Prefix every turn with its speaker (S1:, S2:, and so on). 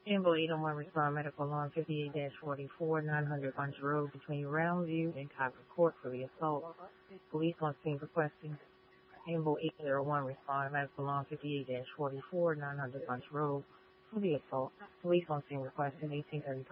S1: Amber 801 respond medical alarm 58-44, 900 Bunch Road between Roundview and Cocker Court for the assault. Police on scene requesting. Amber 801 respond medical alarm 58-44, 900 Bunch Road for the assault. Police on scene requesting 1833.